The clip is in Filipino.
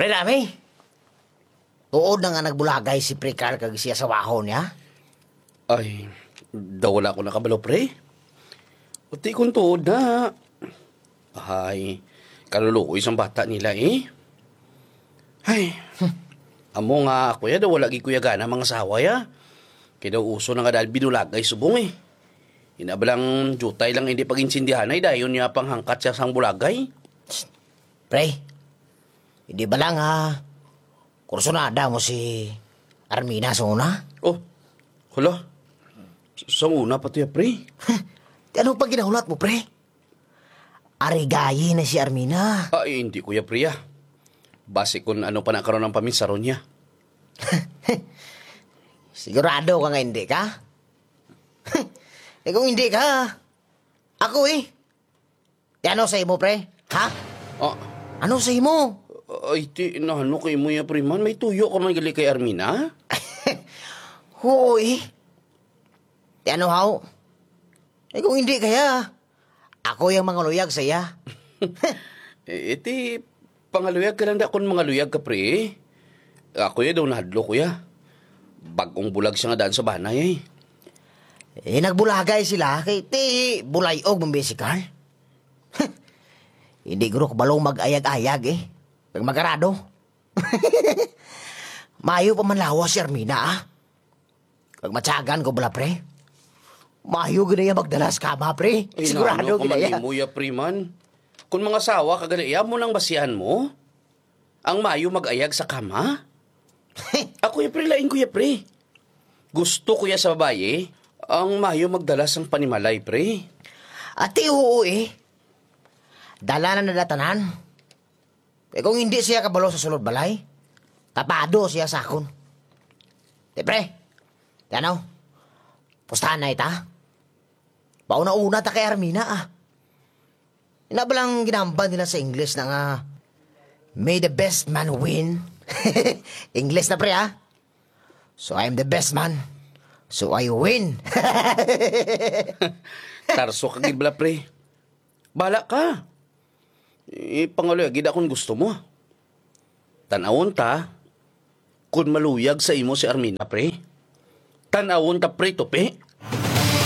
Pre nami. Tuod na nga nagbulagay si Pre Carl kag siya sa wahon niya. Ay, daw wala ko nakabalo, pre. Uti kong tuod na. Ay, kaluluko isang bata nila eh. Ay, amo nga kuya daw wala gi kuya gana mga sawa ya. Kaya daw uso na nga dahil binulagay subong eh. Inabalang jutay lang hindi pag-insindihan ay dayon niya pang hangkat siya sang bulagay. Pre, hindi ba lang kursunada mo si Armina sa una? Oh, hala. Sa una pati ya, pre. Anong pag ginahulat mo, pre? Arigayi na si Armina. Ay, hindi kuya priya. Base kung ano pa nakaroon ng paminsaro niya. Sigurado ka nga hindi ka? Eh kung hindi ka, ako eh. Ano sa imo, pre? Ha? Ah, Ano sa imo? ay, ano kay mo ya, pre man? May tuyo ka man gali kay Armina? Oo eh. Ano haw? Eh kung hindi kaya, ako yung mga luyag sa iya. Iti, pangaluyag ka lang da kung mga luyag ka, pre. Ako ya daw nahadlo, kuya. Bagong bulag siya nga daan sa banay eh. Eh nagbulagay sila kay ti bulayog mong besikal. Hindi guro balong mag-ayag-ayag eh. Pag magarado. Mayo pa man lawas si Armina ah. Pag matyagan ko bala pre. Mayo gina yan magdalas kama pre. Sigurado gina yan. Mo ya, pre man. Kung mga sawa kaganaya mo nang basihan mo, ang mayo mag-ayag sa kama? Ako ya, pre, lain ko ya, pre. Gusto ko ya sa babae, ang mayo magdalas ang panimalay, pre. Ati oo eh. Dala na nadatanan. Eh kung hindi siya kabalo sa sulod balay, tapado siya sa akon. Eh pre, ano? Pustahan na ita. Pauna-una ta kay Armina ah. Inabalang ginamban nila sa English na nga, may the best man win. English na pre ah. So I'm the best man. So I win. Tarso ka gibla, pre. Bala ka. Pangaloy, agid akong gusto mo. Tanawon ta, kung maluyag sa imo si Armina, pre. Tanawon ta, pre, tope.